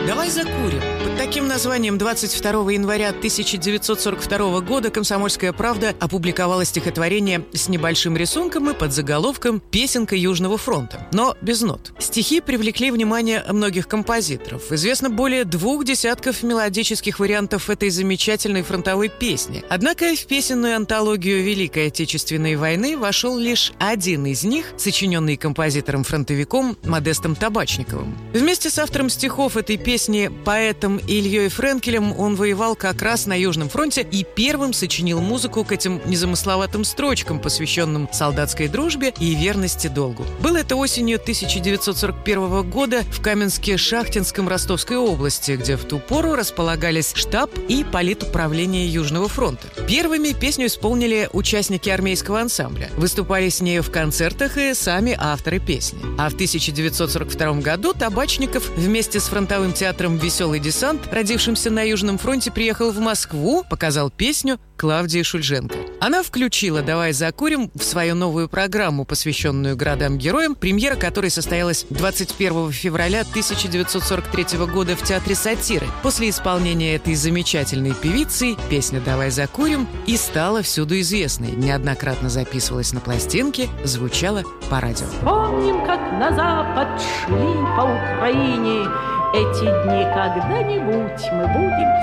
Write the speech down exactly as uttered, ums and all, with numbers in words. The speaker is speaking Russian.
«Давай закурим». Под таким названием двадцать второго января тысяча девятьсот сорок второго года «Комсомольская правда» опубликовала стихотворение с небольшим рисунком и под заголовком «Песенка Южного фронта», но без нот. Стихи привлекли внимание многих композиторов. Известно более двух десятков мелодических вариантов этой замечательной фронтовой песни. Однако в песенную антологию Великой Отечественной войны вошел лишь один из них, сочиненный композитором-фронтовиком Модестом Табачниковым. Вместе с автором стихов этой песни, поэтом Ильей Френкелем, он воевал как раз на Южном фронте и первым сочинил музыку к этим незамысловатым строчкам, посвященным солдатской дружбе и верности долгу. Было это осенью тысяча девятьсот сорок первого года в Каменске-Шахтинском Ростовской области, где в ту пору располагались штаб и политуправление Южного фронта. Первыми песню исполнили участники армейского ансамбля. Выступали с нею в концертах и сами авторы песни. А в тысяча девятьсот сорок втором году Табачников вместе с фронтовым театром «Веселый десант», родившимся на Южном фронте, приехал в Москву, показал песню Клавдии Шульженко. Она включила «Давай закурим» в свою новую программу, посвященную городам-героям, премьера которой состоялась двадцать первого февраля тысяча девятьсот сорок третьего года в Театре сатиры. После исполнения этой замечательной певицей песня «Давай закурим» и стала всюду известной, неоднократно записывалась на пластинке, звучала по радио. Помним, как на запад шли по Украине. Эти дни когда-нибудь мы будем